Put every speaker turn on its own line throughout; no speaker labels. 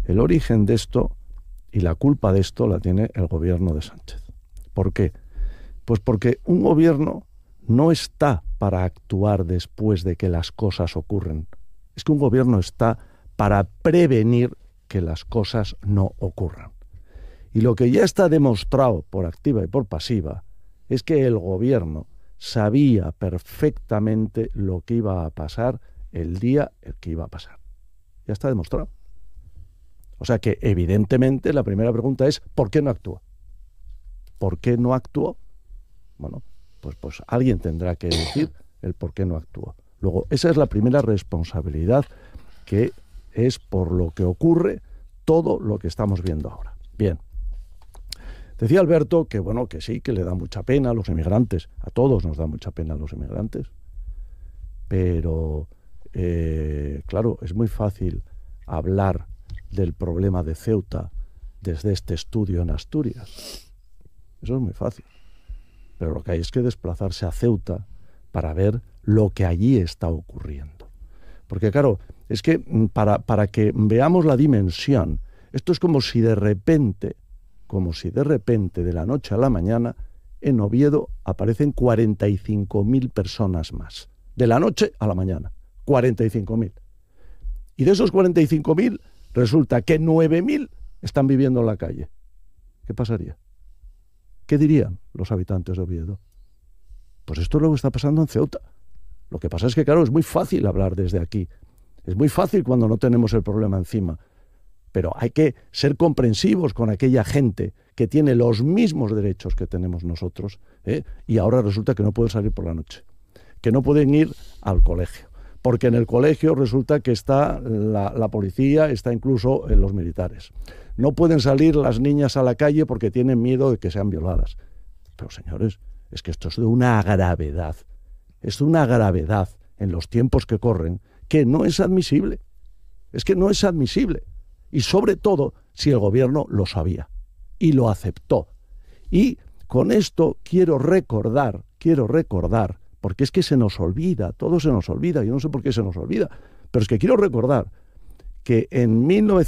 el origen de esto y la culpa de esto la tiene el gobierno de Sánchez. ¿Por qué? Pues porque un gobierno no está para actuar después de que las cosas ocurren. Es que un gobierno está para prevenir que las cosas no ocurran. Y lo que ya está demostrado por activa y por pasiva es que el gobierno sabía perfectamente lo que iba a pasar el día el que iba a pasar. Ya está demostrado. O sea que, evidentemente, la primera pregunta es ¿por qué no actuó? ¿Por qué no actuó? Bueno, pues alguien tendrá que decir el por qué no actuó. Luego, esa es la primera responsabilidad, que es por lo que ocurre todo lo que estamos viendo ahora. Bien. Decía Alberto que, bueno, que sí, que le da mucha pena a los inmigrantes. A todos nos da mucha pena a los inmigrantes. Pero, claro, es muy fácil hablar del problema de Ceuta desde este estudio en Asturias. Eso es muy fácil. Pero lo que hay es que desplazarse a Ceuta para ver lo que allí está ocurriendo. Porque, claro, es que para que veamos la dimensión, esto es como si de repente de la noche a la mañana en Oviedo aparecen 45.000 personas más. De la noche a la mañana, 45.000. Y de esos 45.000 resulta que 9.000 están viviendo en la calle. ¿Qué pasaría? ¿Qué dirían los habitantes de Oviedo? Pues esto es lo que está pasando en Ceuta. Lo que pasa es que, claro, es muy fácil hablar desde aquí. Es muy fácil cuando no tenemos el problema encima. Pero hay que ser comprensivos con aquella gente que tiene los mismos derechos que tenemos nosotros, y ahora resulta que no pueden salir por la noche, que no pueden ir al colegio, porque en el colegio resulta que está la policía, está incluso los militares. No pueden salir las niñas a la calle porque tienen miedo de que sean violadas. Pero, señores, es que esto es de una gravedad. Es de una gravedad en los tiempos que corren que no es admisible. Es que no es admisible. Y sobre todo si el gobierno lo sabía y lo aceptó. Y con esto quiero recordar, porque es que se nos olvida, todo se nos olvida, yo no sé por qué se nos olvida, pero es que quiero recordar que en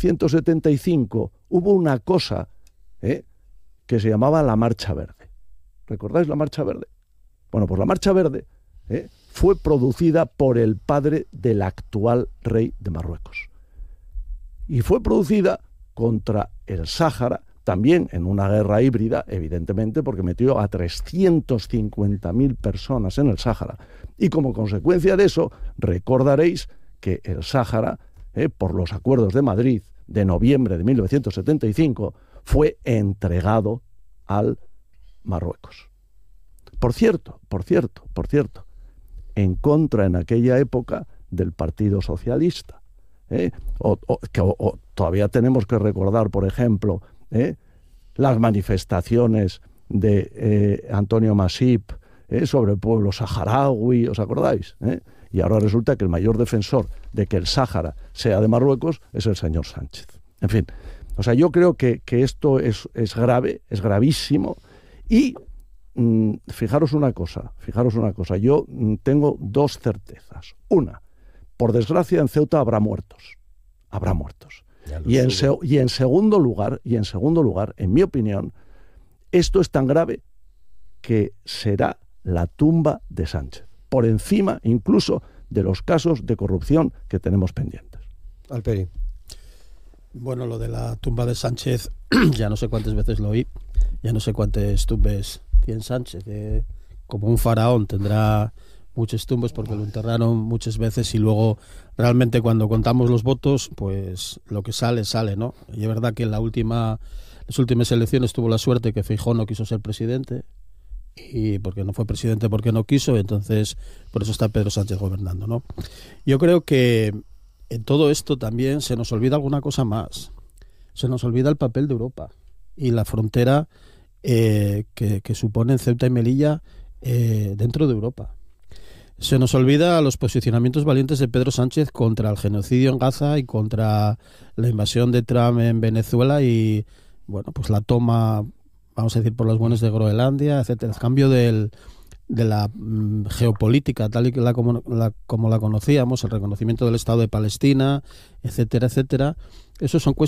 1975 hubo una cosa que se llamaba la Marcha Verde. ¿Recordáis la Marcha Verde? Bueno, pues la Marcha Verde fue producida por el padre del actual rey de Marruecos. Y fue producida contra el Sáhara, también en una guerra híbrida, evidentemente, porque metió a 350.000 personas en el Sáhara. Y como consecuencia de eso, recordaréis que el Sáhara, por los acuerdos de Madrid de noviembre de 1975, fue entregado al Marruecos. Por cierto, en contra en aquella época del Partido Socialista. Todavía tenemos que recordar, por ejemplo, las manifestaciones de Antonio Masip sobre el pueblo saharaui, ¿os acordáis? Y ahora resulta que el mayor defensor de que el Sáhara sea de Marruecos es el señor Sánchez. En fin, o sea, yo creo que esto es grave, es gravísimo. Y fijaros una cosa, yo tengo dos certezas. Una, por desgracia en Ceuta habrá muertos. Y en segundo lugar, en mi opinión, esto es tan grave que será la tumba de Sánchez, por encima incluso de los casos de corrupción que tenemos pendientes.
Alperi. Bueno, lo de la tumba de Sánchez, ya no sé cuántas veces lo oí, ya no sé cuántas tumbes tiene Sánchez. Como un faraón tendrá muchos tumbos porque lo enterraron muchas veces y luego realmente cuando contamos los votos, pues lo que sale, ¿no? Y es verdad que en las últimas elecciones tuvo la suerte que Feijóo no quiso ser presidente, y porque no fue presidente porque no quiso, entonces por eso está Pedro Sánchez gobernando, ¿no? Yo creo que en todo esto también se nos olvida alguna cosa más. Se nos olvida el papel de Europa y la frontera que suponen Ceuta y Melilla dentro de Europa. Se nos olvida los posicionamientos valientes de Pedro Sánchez contra el genocidio en Gaza y contra la invasión de Trump en Venezuela y, bueno, pues la toma, vamos a decir, por los buenos de Groenlandia, etcétera. El cambio de la geopolítica tal y como la conocíamos, el reconocimiento del Estado de Palestina, etcétera, etcétera. Esos son